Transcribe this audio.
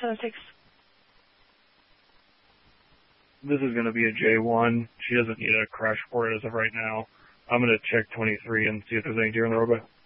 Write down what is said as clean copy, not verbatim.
7-6. This is going to be a J1. She doesn't need a crash report as of right now. I'm going to check 23 and see if there's any deer on the roadway.